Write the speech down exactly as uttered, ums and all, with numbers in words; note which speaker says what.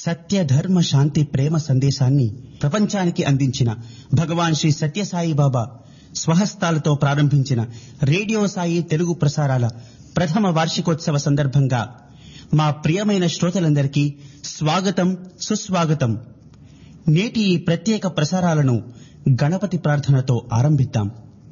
Speaker 1: సత్య ధర్మ శాంతి ప్రేమ సందేశాన్ని ప్రపంచానికి అందించిన భగవాన్ శ్రీ సత్యసాయి బాబా స్వహస్తాలతో ప్రారంభించిన రేడియో సాయి తెలుగు ప్రసారాల ప్రథమ వార్షికోత్సవ సందర్భంగా మా ప్రియమైన శ్రోతలందరికీ స్వాగతం, సుస్వాగతం. నేటి ఈ ప్రత్యేక ప్రసారాలను గణపతి ప్రార్థనతో ఆరంభిద్దాం.